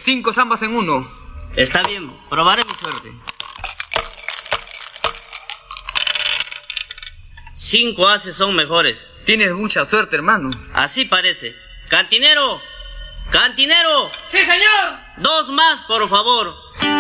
5 zambas en 1. Está bien, probaré mi suerte. 5 ases son mejores. Tienes mucha suerte, hermano. Así parece. ¡Cantinero! ¡Cantinero! ¡Sí, señor! 2 más, por favor.